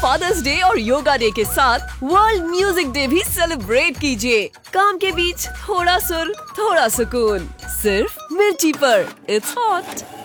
Fathers day और yoga day के साथ वर्ल्ड म्यूजिक डे भी सेलिब्रेट कीजिए। काम के बीच थोड़ा सुर, थोड़ा सुकून, सिर्फ मिर्ची पर। It's hot.